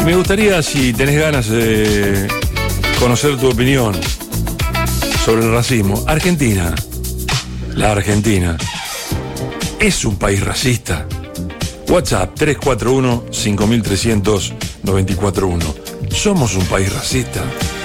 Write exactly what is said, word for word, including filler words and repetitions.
me gustaría, si tenés ganas de conocer tu opinión sobre el racismo. Argentina, la Argentina, ¿es un país racista? WhatsApp tres cuatro uno, cinco tres cero cero, nueve cuatro uno. ¿Somos un país racista?